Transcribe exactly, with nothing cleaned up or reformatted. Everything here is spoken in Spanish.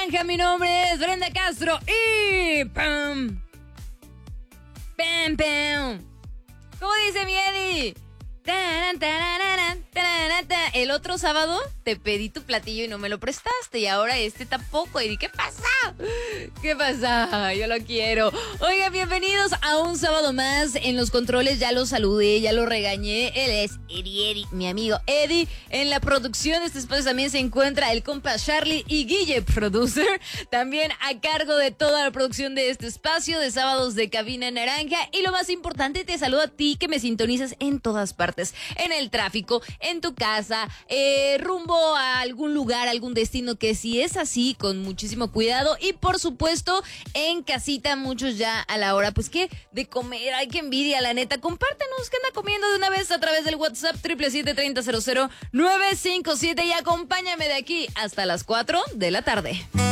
Naranja, mi nombre es Brenda Castro y... ¡Pam! ¡Pam, pam! ¿Cómo dice mi Eddie? Taran, tararán, tararán, tararán. El otro sábado te pedí tu platillo y no me lo prestaste y ahora este tampoco. Y ¿qué pasa? ¿Qué pasa? Yo lo quiero. Oigan, bienvenidos a un sábado más. En los controles ya lo saludé, ya lo regañé. Él es Eddie, Eddie, mi amigo Eddie. En la producción de este espacio también se encuentra el compa Charlie y Guille, producer. También a cargo de toda la producción de este espacio de sábados de Cabina Naranja. Y lo más importante, te saludo a ti que me sintonizas en todas partes. En el tráfico, en tu casa, eh, rumbo a algún lugar, algún destino, que si es así, con muchísimo cuidado. Y por supuesto, en casita, muchos ya a la hora, pues que de comer, ay, que envidia, la neta. Compártenos qué anda comiendo de una vez a través del WhatsApp siete siete siete, treinta, cero cero, nueve cinco siete y acompáñame de aquí hasta las cuatro de la tarde.